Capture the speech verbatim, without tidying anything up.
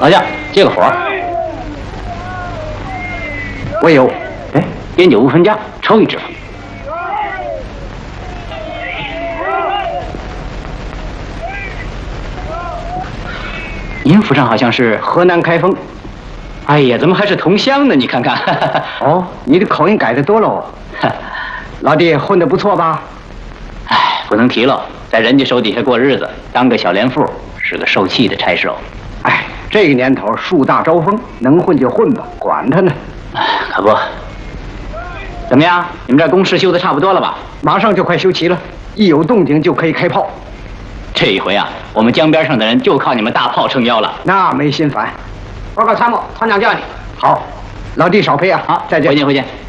老将，接个活。 我有。 哎，点酒无分家，抽一支吧。您府上好像是河南开封。 哎呀，怎么还是同乡呢？你看看。 哦，你的口音改得多喽。老弟混得不错吧？ 哎，不能提了，在人家手底下过日子，当个小连副是个受气的差事哦。 哎，这个年头树大招风，能混就混吧，管他呢。 哎，可不。怎么样？你们这工事修的差不多了吧？ 马上就快修齐了，一有动静就可以开炮。 这一回啊，我们江边上的人就靠你们大炮撑腰了。 那没心烦。 报告参谋，团长叫你。 好，老弟少陪啊。 好， 再见。 回见，回见。